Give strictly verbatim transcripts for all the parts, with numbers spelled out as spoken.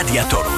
Radia Toruń.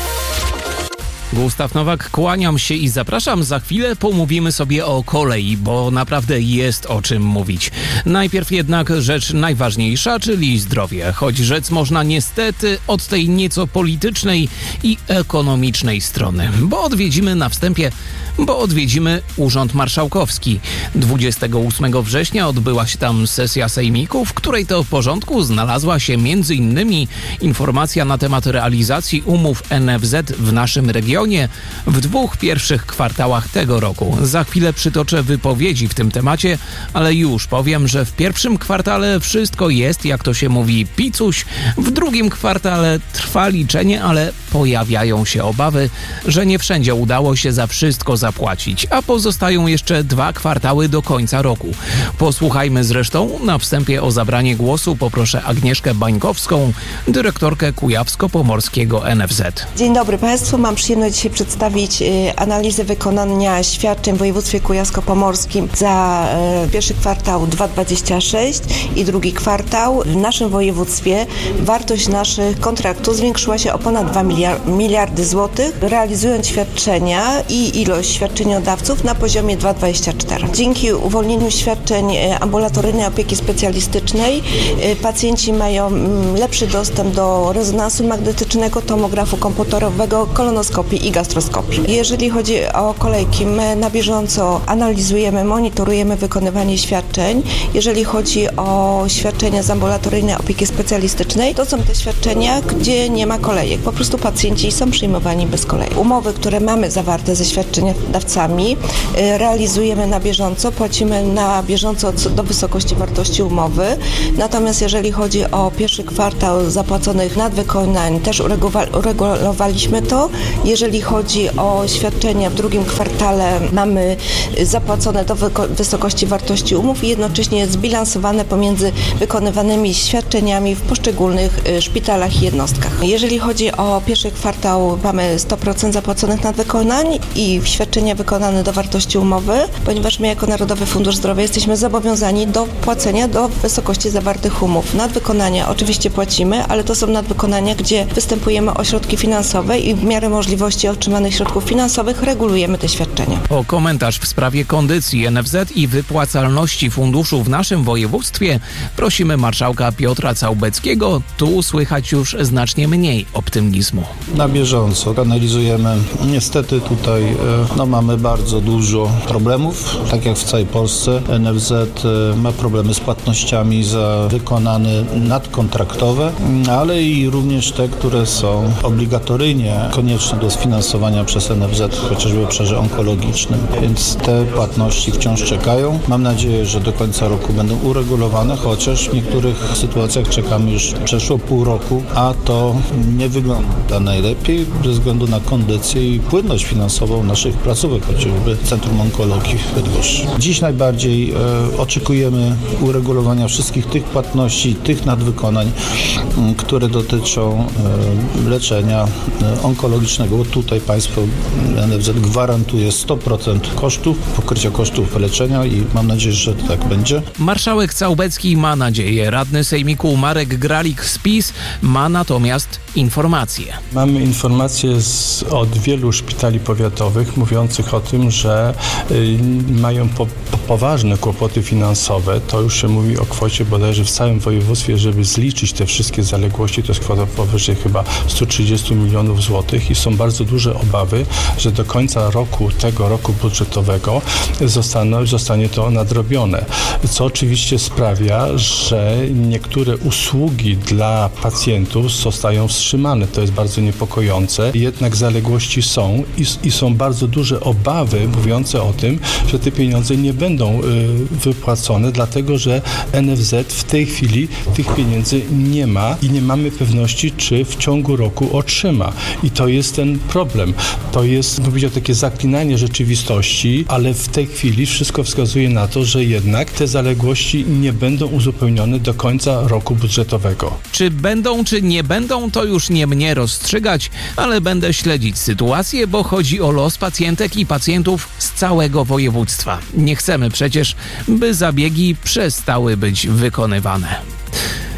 Gustaw Nowak, kłaniam się i zapraszam. Za chwilę pomówimy sobie o kolei, bo naprawdę jest o czym mówić. Najpierw jednak rzecz najważniejsza, czyli zdrowie. Choć rzec można niestety od tej nieco politycznej i ekonomicznej strony. Bo odwiedzimy na wstępie, bo odwiedzimy Urząd Marszałkowski. dwudziestego ósmego września odbyła się tam sesja sejmiku, w której to porządku znalazła się między innymi informacja na temat realizacji umów N F Z w naszym regionie w dwóch pierwszych kwartałach tego roku. Za chwilę przytoczę wypowiedzi w tym temacie, ale już powiem, że w pierwszym kwartale wszystko jest, jak to się mówi, picuś. W drugim kwartale trwa liczenie, ale pojawiają się obawy, że nie wszędzie udało się za wszystko zapłacić, a pozostają jeszcze dwa kwartały do końca roku. Posłuchajmy zresztą. Na wstępie o zabranie głosu poproszę Agnieszkę Bańkowską, dyrektorkę Kujawsko-Pomorskiego N F Z. Dzień dobry Państwu. Mam przyjemność dzisiaj przedstawić y, analizę wykonania świadczeń w województwie kujawsko-pomorskim za y, pierwszy kwartał dwa tysiące dwudziesty szósty i drugi kwartał. W naszym województwie wartość naszych kontraktów zwiększyła się o ponad dwa miliardy złotych, realizując świadczenia i ilość świadczeniodawców na poziomie dwa tysiące dwudziestym czwartym. Dzięki uwolnieniu świadczeń ambulatoryjnej opieki specjalistycznej y, pacjenci mają mm, lepszy dostęp do rezonansu magnetycznego, tomografu komputerowego, kolonoskopii i gastroskopii. Jeżeli chodzi o kolejki, my na bieżąco analizujemy, monitorujemy wykonywanie świadczeń. Jeżeli chodzi o świadczenia z ambulatoryjnej opieki specjalistycznej, to są te świadczenia, gdzie nie ma kolejek. Po prostu pacjenci są przyjmowani bez kolejek. Umowy, które mamy zawarte ze świadczeniodawcami, realizujemy na bieżąco, płacimy na bieżąco do wysokości wartości umowy. Natomiast jeżeli chodzi o pierwszy kwartał zapłaconych nadwykonań, też uregulowaliśmy to. Jeżeli chodzi o świadczenia w drugim kwartale, mamy zapłacone do wysokości wartości umów i jednocześnie zbilansowane pomiędzy wykonywanymi świadczeniami w poszczególnych szpitalach i jednostkach. Jeżeli chodzi o pierwszy kwartał, mamy sto procent zapłaconych nadwykonań i świadczenia wykonane do wartości umowy, ponieważ my jako Narodowy Fundusz Zdrowia jesteśmy zobowiązani do płacenia do wysokości zawartych umów. Nadwykonania oczywiście płacimy, ale to są nadwykonania, gdzie występujemy o środki finansowe i w miarę możliwości otrzymanych środków finansowych regulujemy te świadczenia. O komentarz w sprawie kondycji N F Z i wypłacalności funduszu w naszym województwie prosimy marszałka Piotra Całbeckiego. Tu słychać już znacznie mniej optymizmu. Na bieżąco analizujemy. Niestety tutaj no, mamy bardzo dużo problemów, tak jak w całej Polsce. N F Z ma problemy z płatnościami za wykonane nadkontraktowe, ale i również te, które są obligatoryjnie konieczne do sfinansowania przez N F Z, chociażby w obszarze onkologicznym. Więc te płatności wciąż czekają. Mam nadzieję, że do końca roku będą uregulowane, chociaż w niektórych sytuacjach czekamy już przeszło pół roku, a to nie wygląda najlepiej ze względu na kondycję i płynność finansową naszych placówek, chociażby Centrum Onkologii w Bydgoszczy. Dziś najbardziej e, oczekujemy uregulowania wszystkich tych płatności, tych nadwykonań, m, które dotyczą e, leczenia e, onkologicznego, bo tutaj państwo N F Z gwarantuje sto procent kosztów, pokrycia kosztów leczenia i mam nadzieję, że tak będzie. Marszałek Całbecki ma nadzieję. Radny sejmiku Marek Gralik z PiS ma natomiast informacje. Mamy informacje z, od wielu szpitali powiatowych mówiących o tym, że y, mają po, po, poważne kłopoty finansowe. To już się mówi o kwocie bodajże w całym województwie, żeby zliczyć te wszystkie zaległości. To jest kwota powyżej chyba sto trzydzieści milionów złotych i są bardzo duże obawy, że do końca roku, tego roku budżetowego zostaną, zostanie to nadrobione. Co oczywiście sprawia, że niektóre usługi dla pacjentów zostają wstrzymane. To jest bardzo niepokojące. Jednak zaległości są i, i są bardzo duże obawy mówiące o tym, że te pieniądze nie będą y, wypłacone, dlatego że N F Z w tej chwili tych pieniędzy nie ma i nie mamy pewności, czy w ciągu roku otrzyma. I to jest ten problem. To jest, bym powiedział, takie zaklinanie rzeczywistości, ale w tej chwili wszystko wskazuje na to, że jednak te zaległości nie będą uzupełnione do końca roku budżetowego. Czy będą, czy nie będą, to już nie mnie rozstrzygać, ale będę śledzić sytuację, bo chodzi o los pacjentek i pacjentów z całego województwa. Nie chcemy przecież, by zabiegi przestały być wykonywane.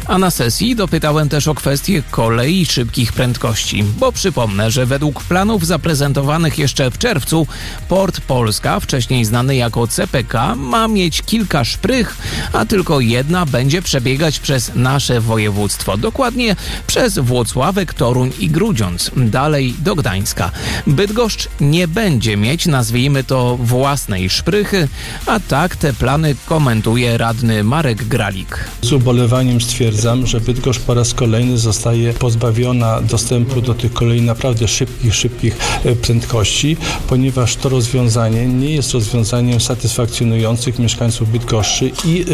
A na sesji dopytałem też o kwestię kolei szybkich prędkości, bo przypomnę, że według planów zaprezentowanych jeszcze w czerwcu Port Polska, wcześniej znany jako C P K, ma mieć kilka szprych, a tylko jedna będzie przebiegać przez nasze województwo, dokładnie przez Włocławek, Toruń i Grudziądz, dalej do Gdańska. Bydgoszcz nie będzie mieć, nazwijmy to, własnej szprychy, a tak te plany komentuje radny Marek Gralik. Z ubolewaniem stwierdzam, że Bydgoszcz po raz kolejny zostaje pozbawiona dostępu do tych kolei naprawdę szybkich, szybkich prędkości, ponieważ to rozwiązanie nie jest rozwiązaniem satysfakcjonujących mieszkańców Bydgoszczy i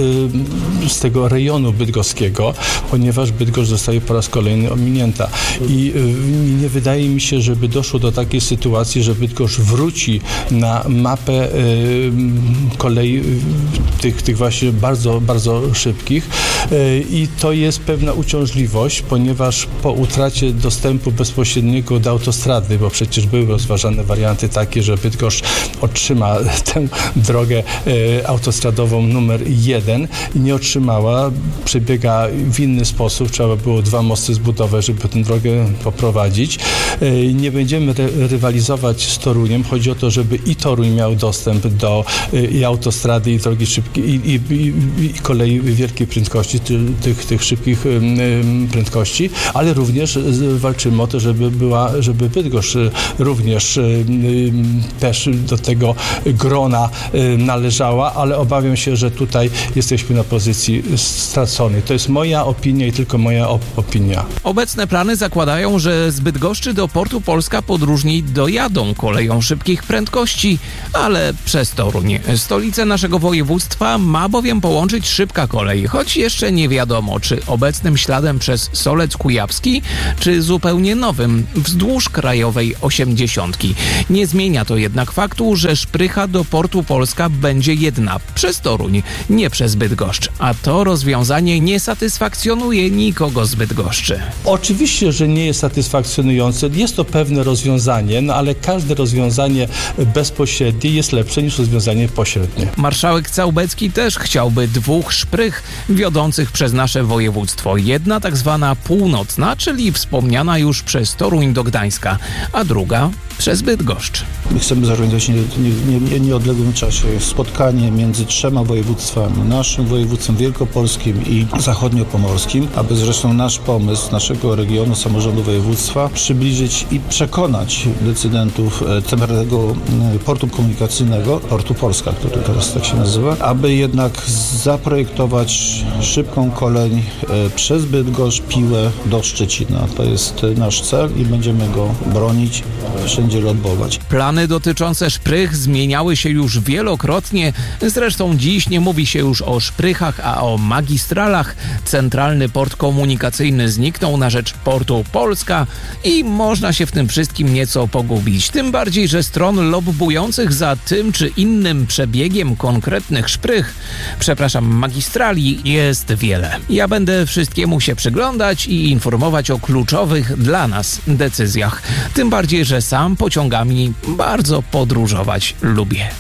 y, z tego rejonu bydgoskiego, ponieważ Bydgoszcz zostaje po raz kolejny ominięta. I y, nie wydaje mi się, żeby doszło do takiej sytuacji, że Bydgoszcz wróci na mapę y, kolei y, tych, tych właśnie bardzo, bardzo szybkich y, i to jest pewna uciążliwość, ponieważ po utracie dostępu bezpośredniego do autostrady, bo przecież były rozważane warianty takie, że Bydgoszcz otrzyma tę drogę y, autostradową numer jeden i nie otrzymała, przebiega w inny sposób, trzeba było dwa mosty zbudować, żeby tę drogę poprowadzić. Y, nie będziemy ry- rywalizować z Toruniem, chodzi o to, żeby i Toruń miał dostęp do y, i autostrady, i drogi szybkiej, i, i, i, i kolei wielkiej prędkości, ty, tych, tych szybkich y, y, prędkości, ale również y, walczymy o to, żeby była, żeby Bydgoszcz y, również y, y, też do tego grona y, należała, ale obawiam się, że tutaj jesteśmy na pozycji straconej. To jest moja opinia i tylko moja op- opinia. Obecne plany zakładają, że z Bydgoszczy do Portu Polska podróżni dojadą koleją szybkich prędkości, ale przez Toruń. Stolicę naszego województwa ma bowiem połączyć szybka kolej, choć jeszcze nie wiadomo, czy obecnym śladem przez Solec Kujawski, czy zupełnie nowym, wzdłuż krajowej osiemdziesiątki. Nie zmienia to jednak faktu, że szprycha do Portu Polska będzie jedna, przez Toruń, nie przez Bydgoszcz, a to rozwiązanie nie satysfakcjonuje nikogo z Bydgoszczy. Oczywiście, że nie jest satysfakcjonujące. Jest to pewne rozwiązanie, no ale każde rozwiązanie bezpośrednie jest lepsze niż rozwiązanie pośrednie. Marszałek Całbecki też chciałby dwóch szprych wiodących przez nasze województwo. Jedna tak zwana północna, czyli wspomniana już przez Toruń do Gdańska, a druga przez Bydgoszcz. My chcemy zorganizować w nie, nie, nie, nieodległym czasie spotkanie między trzema województwami, naszym województwem wielkopolskim i zachodniopomorskim, aby zresztą nasz pomysł naszego regionu, samorządu województwa przybliżyć i przekonać decydentów tego portu komunikacyjnego, Portu Polska, który teraz tak się nazywa, aby jednak zaprojektować szybką kolej przez Bydgoszcz, Piłę do Szczecina. To jest nasz cel i będziemy go bronić, wszędzie lobbować. Plany dotyczące szprych zmieniały się już wielokrotnie. Zresztą dziś nie mówi się już o szprychach, a o magistralach. Centralny port komunikacyjny zniknął na rzecz Portu Polska i można się w tym wszystkim nieco pogubić. Tym bardziej, że stron lobbujących za tym czy innym przebiegiem konkretnych szprych, przepraszam, magistrali, jest wiele. Ja będę wszystkiemu się przyglądać i informować o kluczowych dla nas decyzjach. Tym bardziej, że sam pociągami bardzo podróżować lubię.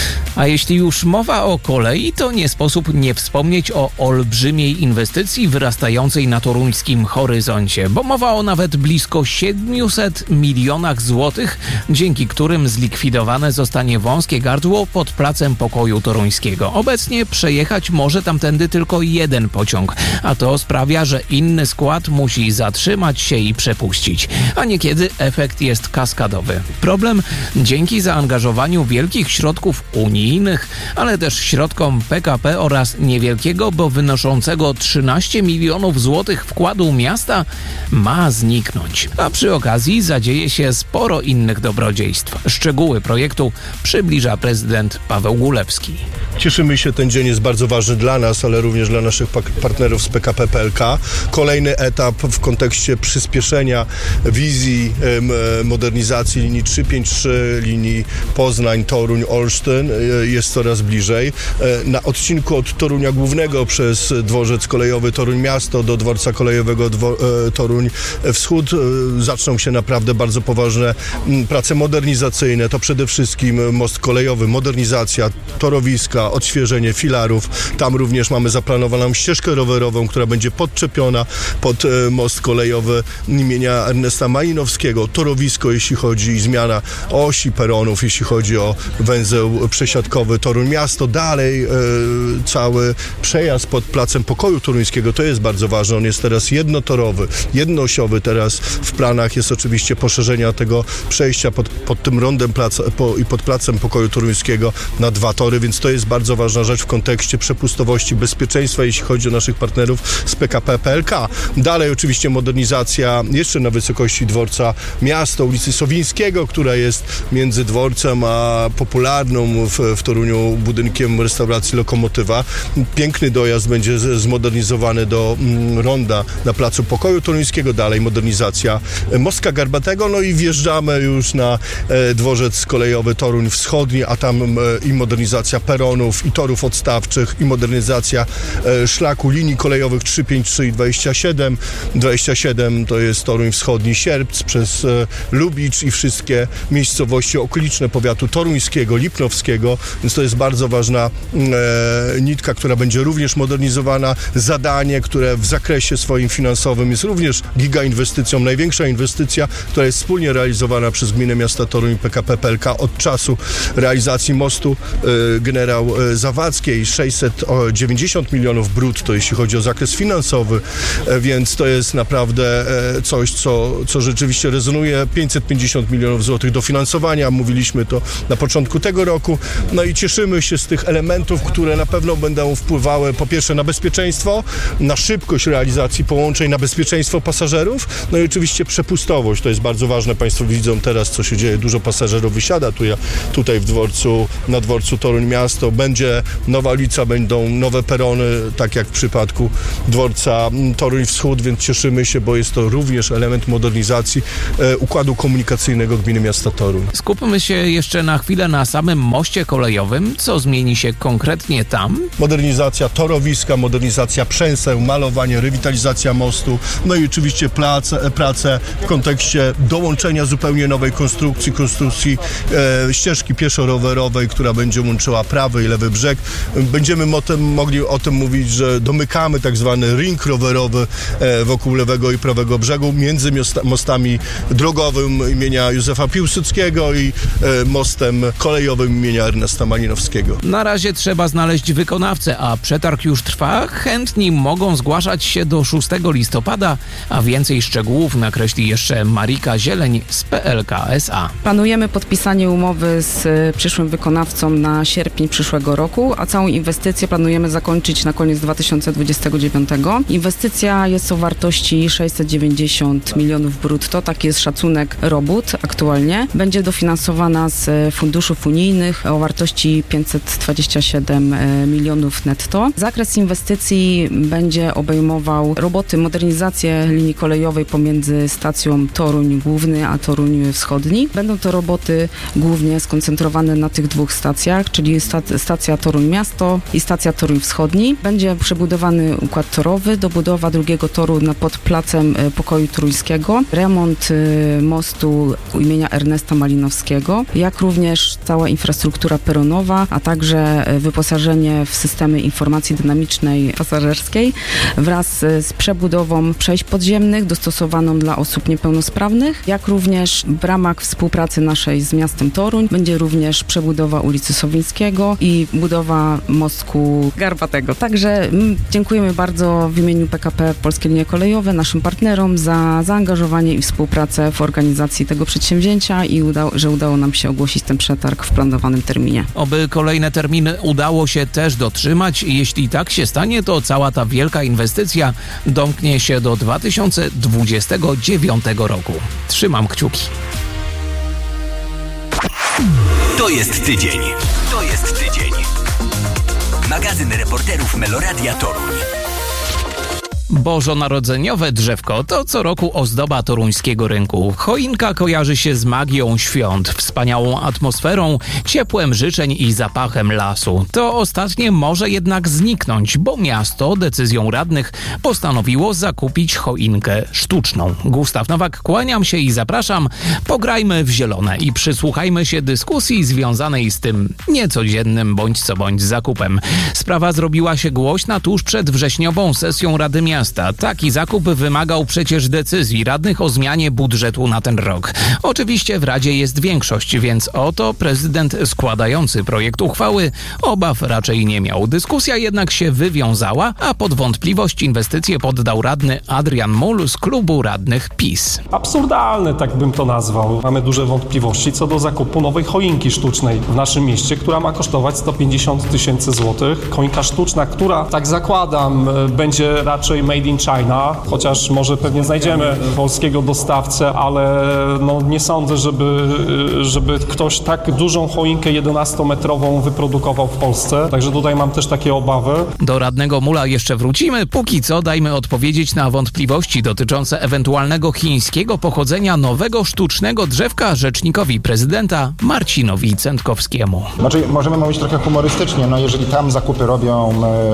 A jeśli już mowa o kolei, to nie sposób nie wspomnieć o olbrzymiej inwestycji wyrastającej na toruńskim horyzoncie, bo mowa o nawet blisko siedmiuset milionach złotych, dzięki którym zlikwidowane zostanie wąskie gardło pod Placem Pokoju Toruńskiego. Obecnie przejechać może tamtędy tylko jeden pociąg, a to sprawia, że inny skład musi zatrzymać się i przepuścić, a niekiedy efekt jest kaskadowy. Problem dzięki zaangażowaniu wielkich środków unijnych, ale też środkom P K P oraz niewielkiego, bo wynoszącego trzynaście milionów złotych wkładu miasta ma zniknąć. A przy okazji zadzieje się sporo innych dobrodziejstw. Szczegóły projektu przybliża prezydent Paweł Gulewski. Cieszymy się, ten dzień jest bardzo ważny dla nas, ale również dla naszych partnerów z P K P P L K. Kolejny etap w kontekście przyspieszenia wizji modernizacji linii trzysta pięćdziesiąt trzy, linii Poznań, Toruń, Olsztyn. jest coraz bliżej. Na odcinku od Torunia Głównego przez dworzec kolejowy Toruń Miasto do dworca kolejowego dwo, Toruń Wschód zaczną się naprawdę bardzo poważne prace modernizacyjne. To przede wszystkim most kolejowy, modernizacja torowiska, odświeżenie filarów. Tam również mamy zaplanowaną ścieżkę rowerową, która będzie podczepiona pod most kolejowy imienia Ernesta Malinowskiego. Torowisko, jeśli chodzi o zmiana osi peronów, jeśli chodzi o węzeł przesiadkowy Toruń Miasto. Dalej e, cały przejazd pod Placem Pokoju Toruńskiego, to jest bardzo ważne. On jest teraz jednotorowy, jednoosiowy. Teraz w planach jest oczywiście poszerzenia tego przejścia pod, pod tym rondem plac, po, i pod Placem Pokoju Toruńskiego na dwa tory, więc to jest bardzo ważna rzecz w kontekście przepustowości, bezpieczeństwa, jeśli chodzi o naszych partnerów z P K P P L K. Dalej oczywiście modernizacja jeszcze na wysokości dworca Miasto, ulicy Sowińskiego, która jest między dworcem a popularną w, w Toruniu budynkiem restauracji Lokomotywa. Piękny dojazd będzie z, zmodernizowany do mm, ronda na Placu Pokoju Toruńskiego. Dalej modernizacja Mostka Garbatego, no i wjeżdżamy już na e, dworzec kolejowy Toruń Wschodni, a tam e, i modernizacja peronów, i torów odstawczych, i modernizacja e, szlaku linii kolejowych trzysta pięćdziesiąt trzy i dwadzieścia siedem. dwadzieścia siedem to jest Toruń Wschodni, Sierpc przez e, Lubicz i wszystkie miejscowości okoliczne powiatu toruńskiego, lipnowskiego, więc to jest bardzo ważna e, nitka, która będzie również modernizowana. Zadanie, które w zakresie swoim finansowym jest również gigainwestycją, największa inwestycja, która jest wspólnie realizowana przez Gminę Miasta Toruń i P K P P L K od czasu realizacji mostu e, Generał Zawadzkiej, sześćset dziewięćdziesiąt milionów brutto, jeśli chodzi o zakres finansowy, e, więc to jest naprawdę e, coś, co, co rzeczywiście rezonuje. pięćset pięćdziesiąt milionów złotych dofinansowania, mówiliśmy to na początku tego roku, no i cieszymy się z tych elementów, które na pewno będą wpływały po pierwsze na bezpieczeństwo, na szybkość realizacji połączeń, na bezpieczeństwo pasażerów, no i oczywiście przepustowość, to jest bardzo ważne. Państwo widzą teraz, co się dzieje, dużo pasażerów wysiada tu, ja, tutaj w dworcu, na dworcu Toruń Miasto, będzie nowa ulica, będą nowe perony, tak jak w przypadku dworca Toruń Wschód, więc cieszymy się, bo jest to również element modernizacji e, układu komunikacyjnego Gminy Miasta Toruń. Skupmy się jeszcze na chwilę na samym moście kolejowym. Co zmieni się konkretnie tam? Modernizacja torowiska, modernizacja przęseł, malowanie, rewitalizacja mostu, no i oczywiście prace, prace w kontekście dołączenia zupełnie nowej konstrukcji, konstrukcji e, ścieżki pieszo-rowerowej, która będzie łączyła prawy i lewy brzeg. Będziemy motem, mogli o tym mówić, że domykamy tak zwany ring rowerowy e, wokół lewego i prawego brzegu między miosta, mostami drogowym imienia Józefa Piłsudskiego i e, mostem kolejowym imienia Ernesta Malinowskiego. Na razie trzeba znaleźć wykonawcę, a przetarg już trwa. Chętni mogą zgłaszać się do szóstego listopada, a więcej szczegółów nakreśli jeszcze Marika Zieleń z P L K S A. Planujemy podpisanie umowy z przyszłym wykonawcą na sierpień przyszłego roku, a całą inwestycję planujemy zakończyć na koniec dwa tysiące dwudziestego dziewiątego. Inwestycja jest o wartości sześćset dziewięćdziesiąt milionów brutto, taki jest szacunek robót aktualnie. Będzie dofinansowana z funduszów unijnych o wartości pięćset dwadzieścia siedem milionów netto. Zakres inwestycji będzie obejmował roboty, modernizację linii kolejowej pomiędzy stacją Toruń Główny a Toruń Wschodni. Będą to roboty głównie skoncentrowane na tych dwóch stacjach, czyli stacja Toruń Miasto i stacja Toruń Wschodni. Będzie przebudowany układ torowy, dobudowa drugiego toru na pod Placem Pokoju Toruńskiego, remont mostu imienia Ernesta Malinowskiego, jak również cała infrastruktura peronowa, a także wyposażenie w systemy informacji dynamicznej pasażerskiej wraz z przebudową przejść podziemnych dostosowaną dla osób niepełnosprawnych, jak również w ramach współpracy naszej z miastem Toruń będzie również przebudowa ulicy Sowińskiego i budowa mostku Garbatego. Także dziękujemy bardzo w imieniu P K P Polskie Linie Kolejowe naszym partnerom za zaangażowanie i współpracę w organizacji tego przedsięwzięcia i uda- że udało nam się ogłosić ten przetarg w planowanym terminie. Oby kolejne terminy udało się też dotrzymać. Jeśli tak się stanie, to cała ta wielka inwestycja domknie się do dwa tysiące dwudziestego dziewiątego roku. Trzymam kciuki. To jest tydzień. To jest tydzień. Magazyn reporterów Meloradia Toruń. Bożonarodzeniowe drzewko to co roku ozdoba toruńskiego rynku. Choinka kojarzy się z magią świąt, wspaniałą atmosferą, ciepłem życzeń i zapachem lasu. To ostatnie może jednak zniknąć, bo miasto decyzją radnych postanowiło zakupić choinkę sztuczną. Gustaw Nowak, kłaniam się i zapraszam. Pograjmy w zielone i przysłuchajmy się dyskusji związanej z tym niecodziennym bądź co bądź zakupem. Sprawa zrobiła się głośna tuż przed wrześniową sesją Rady Miasta. Taki zakup wymagał przecież decyzji radnych o zmianie budżetu na ten rok. Oczywiście w Radzie jest większość, więc oto prezydent składający projekt uchwały obaw raczej nie miał. Dyskusja jednak się wywiązała, a pod wątpliwość inwestycje poddał radny Adrian Mull z klubu radnych PiS. Absurdalne, tak bym to nazwał. Mamy duże wątpliwości co do zakupu nowej choinki sztucznej w naszym mieście, która ma kosztować sto pięćdziesiąt tysięcy złotych. Choinka sztuczna, która, tak zakładam, będzie raczej made in China, chociaż może pewnie znajdziemy polskiego dostawcę, ale no nie sądzę, żeby, żeby ktoś tak dużą choinkę jedenastometrową wyprodukował w Polsce. Także tutaj mam też takie obawy. Do radnego Mulla jeszcze wrócimy. Póki co dajmy odpowiedzieć na wątpliwości dotyczące ewentualnego chińskiego pochodzenia nowego sztucznego drzewka rzecznikowi prezydenta Marcinowi Cętkowskiemu. Znaczy, możemy mówić trochę humorystycznie, no jeżeli tam zakupy robią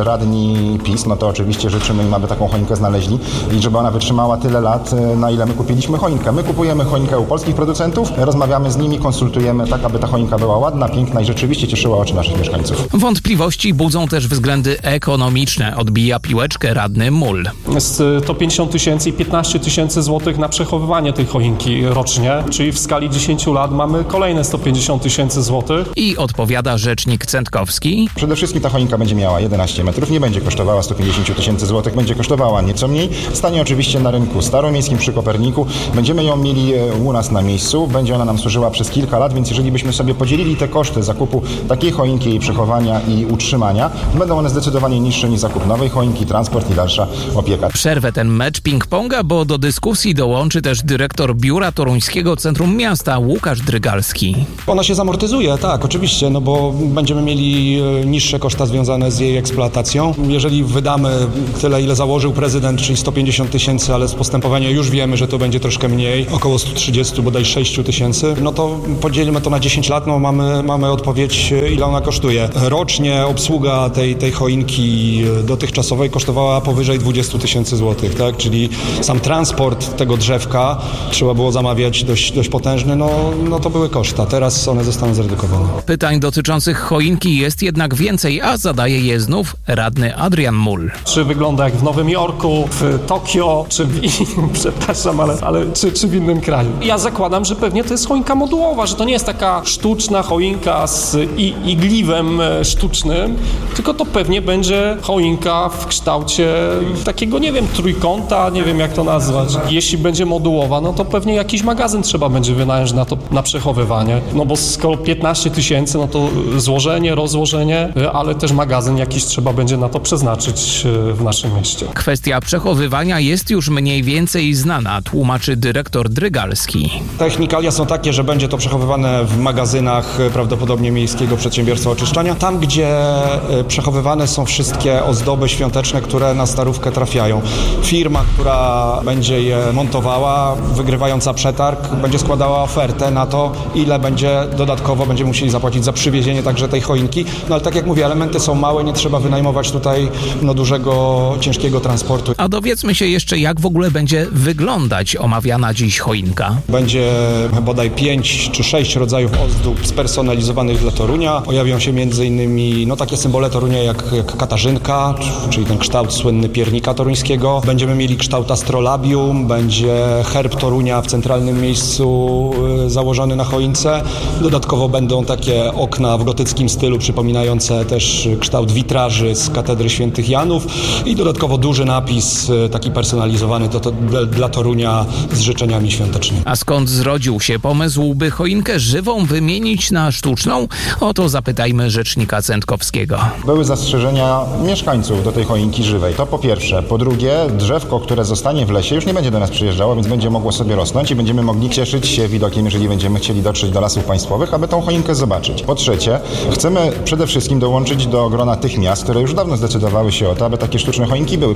radni PiS, no to oczywiście życzymy im, aby taką choinkę znaleźli i żeby ona wytrzymała tyle lat, na ile my kupiliśmy choinkę. My kupujemy choinkę u polskich producentów, rozmawiamy z nimi, konsultujemy tak, aby ta choinka była ładna, piękna i rzeczywiście cieszyła oczy naszych mieszkańców. Wątpliwości budzą też względy ekonomiczne, odbija piłeczkę radny Mull. sto pięćdziesiąt tysięcy i piętnaście tysięcy złotych na przechowywanie tej choinki rocznie, czyli w skali dziesięciu lat mamy kolejne sto pięćdziesiąt tysięcy złotych. I odpowiada rzecznik Cętkowski. Przede wszystkim ta choinka będzie miała jedenaście metrów, nie będzie kosztowała sto pięćdziesiąt tysięcy złotych, będzie kosztowała nieco mniej. Stanie oczywiście na rynku staromiejskim przy Koperniku. Będziemy ją mieli u nas na miejscu, będzie ona nam służyła przez kilka lat, więc jeżeli byśmy sobie podzielili te koszty zakupu takiej choinki, jej przechowania i utrzymania, będą one zdecydowanie niższe niż zakup nowej choinki, transport i dalsza opieka. Przerwę ten mecz ping-ponga, bo do dyskusji dołączy też dyrektor Biura Toruńskiego Centrum Miasta Łukasz Drygalski. Ona się zamortyzuje, tak, oczywiście, no bo będziemy mieli niższe koszta związane z jej eksploatacją. Jeżeli wydamy tyle, ile założył prezydent, czyli sto pięćdziesiąt tysięcy, ale z postępowania już wiemy, że to będzie troszkę mniej, około sto trzydzieści, bodaj sześć tysięcy, no to podzielimy to na dziesięć lat, no mamy, mamy odpowiedź, ile ona kosztuje. Rocznie obsługa tej, tej choinki dotychczasowej kosztowała powyżej dwadzieścia tysięcy złotych, tak, czyli sam transport tego drzewka trzeba było zamawiać dość, dość potężny, no, no to były koszta. Teraz one zostaną zredukowane. Pytań dotyczących choinki jest jednak więcej, a zadaje je znów radny Adrian Mull. Czy wygląda jak w Nowym Jorku, w Tokio, czy w innym, przepraszam, ale, ale czy, czy w innym kraju? Ja zakładam, że pewnie to jest choinka modułowa, że to nie jest taka sztuczna choinka z i, igliwem sztucznym, tylko to pewnie będzie choinka w kształcie takiego, nie wiem, trójkąta, nie wiem jak to nazwać. Jeśli będzie modułowa, no to pewnie jakiś magazyn trzeba będzie wynająć na to, na przechowywanie. No bo skoro piętnaście tysięcy, no to złożenie, rozłożenie, ale też magazyn jakiś trzeba będzie na to przeznaczyć w naszym mieście. Kwestia przechowywania jest już mniej więcej znana, tłumaczy dyrektor Drygalski. Technikalia są takie, że będzie to przechowywane w magazynach prawdopodobnie Miejskiego Przedsiębiorstwa Oczyszczania. Tam, gdzie przechowywane są wszystkie ozdoby świąteczne, które na starówkę trafiają. Firma, która będzie je montowała, wygrywająca przetarg, będzie składała ofertę na to, ile będzie dodatkowo będziemy musieli zapłacić za przywiezienie także tej choinki. No ale tak jak mówię, elementy są małe, nie trzeba wynajmować tutaj no, dużego, ciężkiego transportu. A dowiedzmy się jeszcze, jak w ogóle będzie wyglądać omawiana dziś choinka. Będzie bodaj pięć czy sześć rodzajów ozdób spersonalizowanych dla Torunia. Pojawią się między innymi no, takie symbole Torunia jak, jak Katarzynka, czyli ten kształt słynny piernika toruńskiego. Będziemy mieli kształt astrolabium, będzie herb Torunia w centralnym miejscu y, założony na choince. Dodatkowo będą takie okna w gotyckim stylu przypominające też kształt witraży z katedry świętych Janów i dodatkowo duży napis y, taki personalizowany to, to dla, dla Torunia z życzeniami świątecznymi. A skąd zrodził się pomysł, by choinkę żywą wymienić na sztuczną? O to zapytajmy rzecznika Cętkowskiego. Były zastrzeżenia mieszkańców do tej choinki żywej. To po pierwsze. Po drugie, drzewko, które zostanie w lesie, już nie będzie do nas przyjeżdżało, więc będzie mogło sobie rosnąć i będziemy mogli cieszyć się widokiem, jeżeli będziemy chcieli dotrzeć do Lasów Państwowych, aby tą choinkę zobaczyć. Po trzecie, chcemy przede wszystkim dołączyć do grona tych miast, które już dawno zdecydowały się o to, aby takie sztuczne choinki były.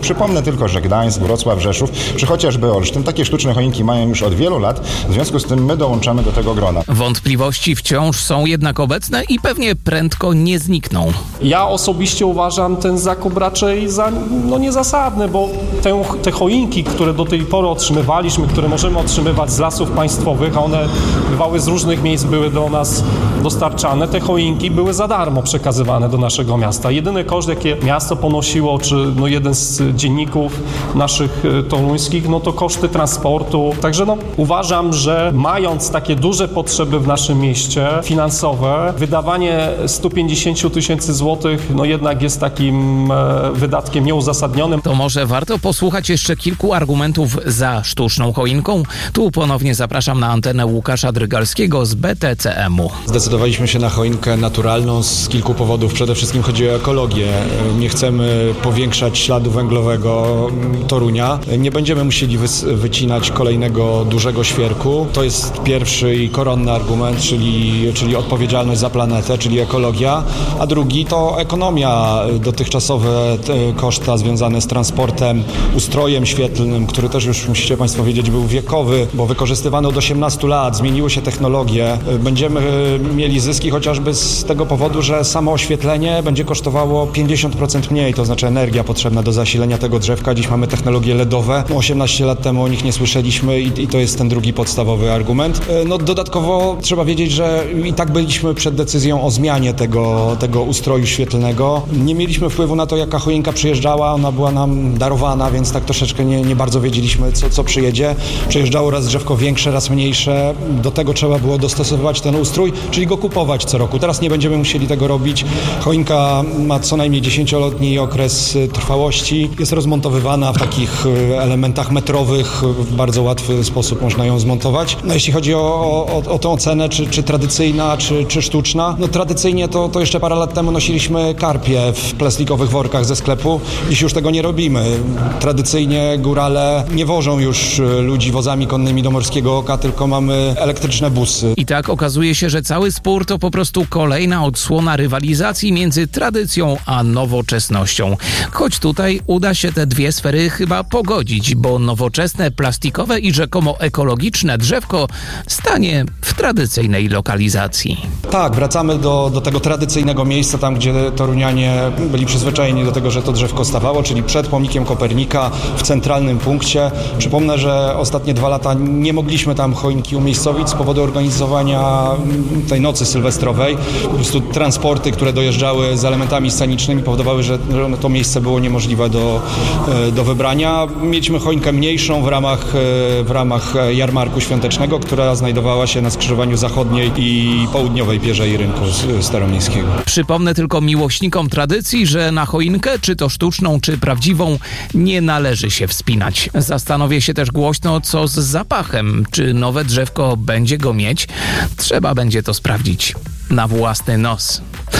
Przypomnę tylko, że Gdańsk, Wrocław, Rzeszów, czy chociażby Olsztyn, takie sztuczne choinki mają już od wielu lat, w związku z tym my dołączamy do tego grona. Wątpliwości wciąż są jednak obecne i pewnie prędko nie znikną. Ja osobiście uważam ten zakup raczej za no, niezasadny, bo te, te choinki, które do tej pory otrzymywaliśmy, które możemy otrzymywać z Lasów Państwowych, a one bywały z różnych miejsc, były do nas dostarczane, te choinki były za darmo przekazywane do naszego miasta. Jedyny koszt, jakie miasto ponosiło, czy no, jeden z dzienników naszych toruńskich, no to koszty transportu. Także no, uważam, że mając takie duże potrzeby w naszym mieście finansowe, wydawanie sto pięćdziesiąt tysięcy złotych no jednak jest takim e, wydatkiem nieuzasadnionym. To może warto posłuchać jeszcze kilku argumentów za sztuczną choinką. Tu ponownie zapraszam na antenę Łukasza Drygalskiego z B T C M-u. Zdecydowaliśmy się na choinkę naturalną z kilku powodów. Przede wszystkim chodzi o ekologię. Nie chcemy powiększać śladu węglowego Torunia. Nie będziemy musieli wy- wycinać kolejnego dużego świerku. To jest pierwszy i koronny argument, czyli, czyli odpowiedzialność za planetę, czyli ekologia. A drugi to ekonomia. Dotychczasowe koszta związane z transportem, ustrojem świetlnym, który też już musicie Państwo wiedzieć był wiekowy, bo wykorzystywano od osiemnastu lat, zmieniły się technologie. Będziemy mieli zyski chociażby z tego powodu, że samo oświetlenie będzie kosztowało pięćdziesiąt procent mniej, to znaczy energia potrzebna do zasilenia tego drzewka. Dziś mamy technologie L E D owe. osiemnaście lat temu o nich nie słyszeliśmy i, i to jest ten drugi podstawowy argument. No dodatkowo trzeba wiedzieć, że i tak byliśmy przed decyzją o zmianie tego, tego ustroju świetlnego. Nie mieliśmy wpływu na to, jaka choinka przyjeżdżała, ona była nam darowana, więc tak troszeczkę nie, nie bardzo wiedzieliśmy, co, co przyjedzie. Przyjeżdżało raz drzewko większe, raz mniejsze. Do tego trzeba było dostosowywać ten ustrój, czyli go kupować co roku. Teraz nie będziemy musieli tego robić. Choinka ma co najmniej dziesięcioletni okres trwałości. Jest rozmontowywana w takich elementach metrowych. W bardzo łatwy sposób można ją zmontować. No jeśli chodzi o, o, o tą cenę, czy, czy tradycyjna, czy, czy sztuczna, no tradycyjnie to, to jeszcze parę lat temu nosiliśmy karpie w plastikowych workach ze sklepu. Dziś już tego nie robimy. Tradycyjnie górale nie wożą już ludzi wozami konnymi do Morskiego Oka, tylko mamy elektryczne busy. I tak okazuje się, że cały spór to po prostu kolejna odsłona rywalizacji między tradycją a nowoczesnością. Choć tutaj uda się te dwie sfery chyba pogodzić, bo nowoczesne, plastikowe i rzekomo ekologiczne drzewko stanie w tradycyjnej lokalizacji. Tak, wracamy do, do tego tradycyjnego miejsca, tam gdzie torunianie byli przyzwyczajeni do tego, że to drzewko stawało, czyli przed pomnikiem Kopernika w centralnym punkcie. Przypomnę, że ostatnie dwa lata nie mogliśmy tam choinki umiejscowić z powodu organizowania tej nocy sylwestrowej. Po prostu transporty, które dojeżdżały z elementami scenicznymi powodowały, że to miejsce było niemożliwe do, do wybrania. Mieliśmy choinkę mniejszą w ramach, w ramach jarmarku świątecznego, która znajdowała się na skrzyżowaniu zachodniej i południowej pierzei rynku staromiejskiego. Przypomnę tylko miłośnikom tradycji, że na choinkę, czy to sztuczną, czy prawdziwą, nie należy się wspinać. Zastanowię się też głośno, co z zapachem. Czy nowe drzewko będzie go mieć? Trzeba będzie to sprawdzić na własny nos.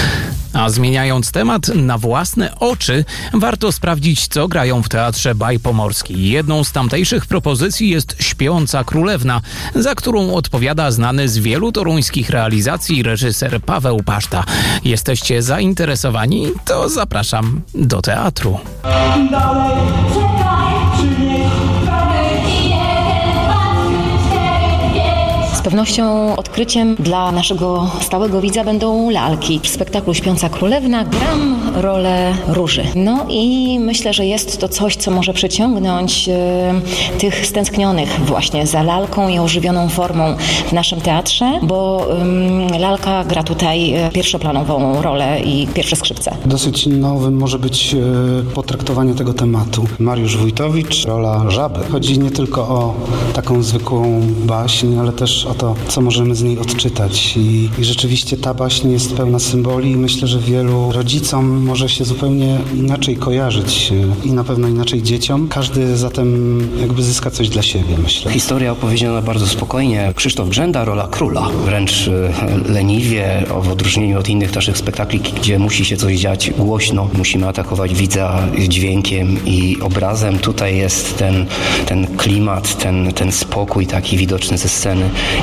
A zmieniając temat na własne oczy, warto sprawdzić, co grają w Teatrze Baj Pomorski. Jedną z tamtejszych propozycji jest Śpiąca Królewna, za którą odpowiada znany z wielu toruńskich realizacji reżyser Paweł Paszta. Jesteście zainteresowani? To zapraszam do teatru. Dalej, czekaj, przynieś Z pewnością odkryciem dla naszego stałego widza będą lalki. W spektaklu Śpiąca Królewna gram rolę Róży. No i myślę, że jest to coś, co może przyciągnąć e, tych stęsknionych właśnie za lalką i ożywioną formą w naszym teatrze, bo e, lalka gra tutaj pierwszoplanową rolę i pierwsze skrzypce. Dosyć nowym może być e, potraktowanie tego tematu. Mariusz Wójtowicz, rola żaby. Chodzi nie tylko o taką zwykłą baśń, ale też o to, co możemy z niej odczytać. I, i rzeczywiście ta baśń jest pełna symboli i myślę, że wielu rodzicom może się zupełnie inaczej kojarzyć i na pewno inaczej dzieciom. Każdy zatem jakby zyska coś dla siebie, myślę. Historia opowiedziana bardzo spokojnie. Krzysztof Grzęda, rola króla. Wręcz leniwie, w odróżnieniu od innych naszych spektakli, gdzie musi się coś dziać głośno. Musimy atakować widza dźwiękiem i obrazem. Tutaj jest ten, ten klimat, ten, ten spokój taki widoczny ze sceny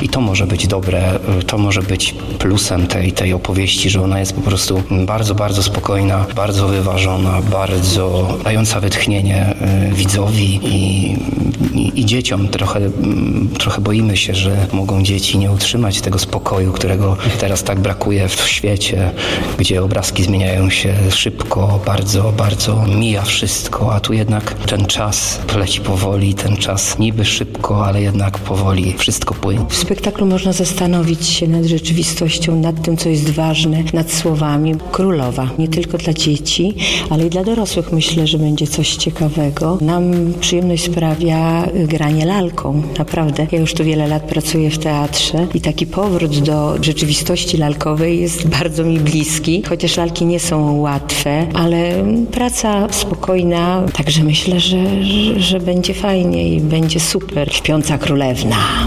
I to może być dobre, to może być plusem tej, tej opowieści, że ona jest po prostu bardzo, bardzo spokojna, bardzo wyważona, bardzo dająca wytchnienie widzowi i, i, i dzieciom. Trochę, trochę boimy się, że mogą dzieci nie utrzymać tego spokoju, którego teraz tak brakuje w świecie, gdzie obrazki zmieniają się szybko, bardzo, bardzo mija wszystko, a tu jednak ten czas leci powoli, ten czas niby szybko, ale jednak powoli wszystko płynie. W spektaklu można zastanowić się nad rzeczywistością, nad tym, co jest ważne, nad słowami. Królowa, nie tylko dla dzieci, ale i dla dorosłych myślę, że będzie coś ciekawego. Nam przyjemność sprawia granie lalką. Naprawdę. Ja już tu wiele lat pracuję w teatrze i taki powrót do rzeczywistości lalkowej jest bardzo mi bliski, chociaż lalki nie są łatwe, ale praca spokojna, także myślę, że, że, że będzie fajnie i będzie super. Śpiąca królewna.